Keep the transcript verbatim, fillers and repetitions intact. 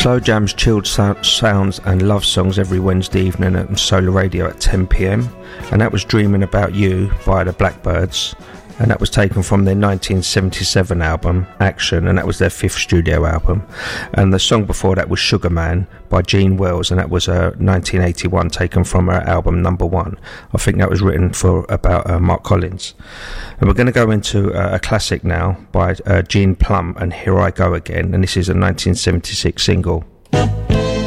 Slow Jam's chilled so- sounds and love songs every Wednesday evening at Solar Radio at ten p.m. And that was Dreaming About You by the Blackbirds. And that was taken from their nineteen seventy-seven album, Action, and that was their fifth studio album. And the song before that was Sugar Man by Gene Wells, and that was uh, nineteen eighty-one, taken from her album Number One. I think that was written for about uh, Mark Collins. And we're going to go into uh, a classic now by uh, Gene Plum and Here I Go Again, and this is a nineteen seventy-six single.